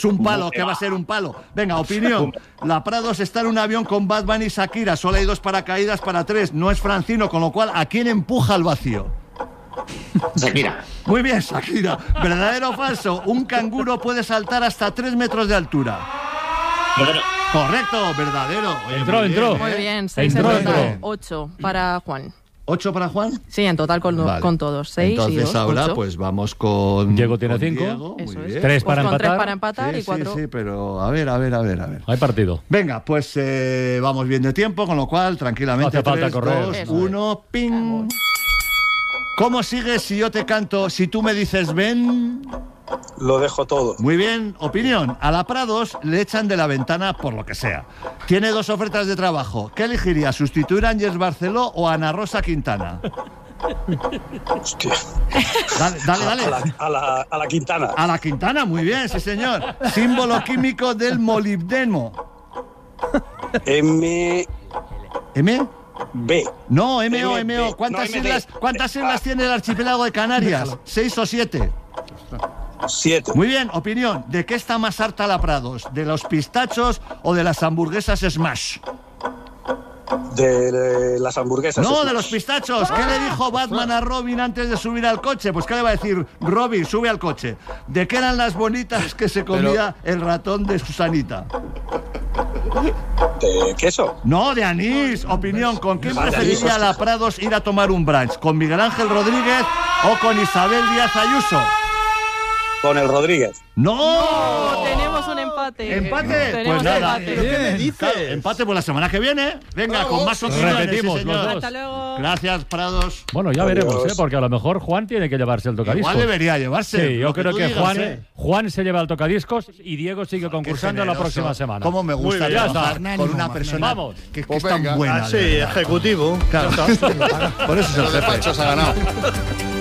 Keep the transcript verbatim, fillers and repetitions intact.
un palo, ¿qué va a ser un palo? Venga, opinión. La Prados está en un avión con Batman y Shakira. Solo hay dos paracaídas para tres. No es Francino, con lo cual, ¿a quién empuja al vacío? Shakira. Muy bien, Shakira. ¿Verdadero o falso? Un canguro puede saltar hasta tres metros de altura. Bueno, Correcto, verdadero. Oye, Entró, muy bien, entró. ¿eh? Muy bien, seis Entró, en total. entró. Ocho para Juan. ¿Ocho para Juan? Sí, en total con, Vale. con todos. Seis Entonces y dos, ahora ocho. pues vamos con Diego tiene con cinco. Diego, muy Eso es. bien. Tres Pues para con empatar. tres para empatar Sí, y cuatro. sí, sí, pero a ver, a ver, a ver, a ver. Hay partido. Venga, pues eh, vamos bien de tiempo, con lo cual, tranquilamente, No hace falta tres, correr. dos, Eso uno, ping. ¿Cómo sigues si yo te canto, si tú me dices ven? Lo dejo todo. Muy bien, opinión. A la Prados le echan de la ventana por lo que sea. Tiene dos ofertas de trabajo. ¿Qué elegiría? ¿Sustituir a Ángels Barceló o a Ana Rosa Quintana? Hostia. Dale, dale, dale. A la, a la, a la Quintana. A la Quintana, muy bien, sí señor. Símbolo químico del molibdeno. M ¿M? B. No, M O, M, M O. B. ¿Cuántas No, M D. islas, ¿cuántas islas tiene el archipiélago de Canarias? ¿Seis o siete? siete. Muy bien, opinión. ¿De qué está más harta la Prados? ¿De los pistachos o de las hamburguesas Smash? De, de las hamburguesas. No, Smash. de los pistachos. ¿Qué le dijo Batman a Robin antes de subir al coche? Pues ¿qué le va a decir? Robin, sube al coche. ¿De qué eran las bonitas que se comía el ratón de Susanita? ¿De queso? No, de anís. Opinión, ¿con quién Vale, preferiría anís, la Prados ir a tomar un brunch? ¿Con Miguel Ángel Rodríguez o con Isabel Díaz Ayuso? Con el Rodríguez. ¡No! Oh, tenemos un empate. ¿Empate? Tenemos Pues nada. empate. ¿Qué me dices? Claro, empate por la semana que viene. Venga, con más opiniones, Repetimos sí, señor. los dos. Hasta luego. Gracias, Prados. Bueno, ya Adiós. veremos, ¿eh? Porque a lo mejor Juan tiene que llevarse el tocadiscos. Igual debería llevarse. Sí, yo lo creo tú que digas, Juan, ¿eh? Juan se lleva el tocadiscos y Diego sigue concursando la Qué generoso. próxima semana. Cómo me gusta Muy bien, ya trabajar está. con una persona Vamos. que, que Pues es tan venga. buena. Ah, de sí, verdad. ejecutivo. Claro. Por eso es el Los jefe. despachos ha ganado.